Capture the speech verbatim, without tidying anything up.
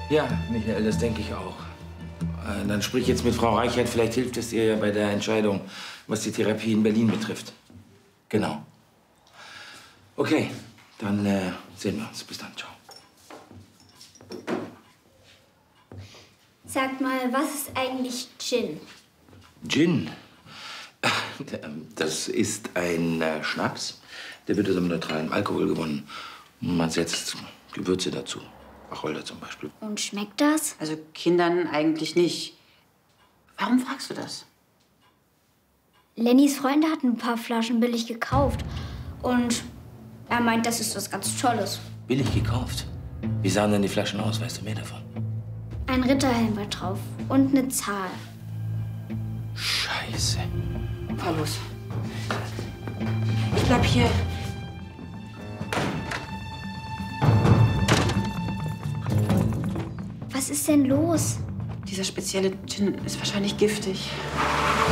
Ja, Michael, das denke ich auch. Äh, dann sprich jetzt mit Frau Reichert. Vielleicht hilft es ihr ja bei der Entscheidung, was die Therapie in Berlin betrifft. Genau. Okay, dann äh, sehen wir uns. Bis dann. Ciao. Sag mal, was ist eigentlich Gin? Gin? Das ist ein äh, Schnaps. Der wird aus einem neutralen Alkohol gewonnen. Man setzt Gewürze dazu. Wacholder zum Beispiel. Und schmeckt das? Also Kindern eigentlich nicht. Warum fragst du das? Lennys Freunde hatten ein paar Flaschen billig gekauft. Und er meint, das ist was ganz Tolles. Billig gekauft? Wie sahen denn die Flaschen aus? Weißt du mehr davon? Ein Ritterhelm war drauf und eine Zahl. Scheiße. Fahr los. Ich bleib hier. Was ist denn los? Dieser spezielle Gin ist wahrscheinlich giftig.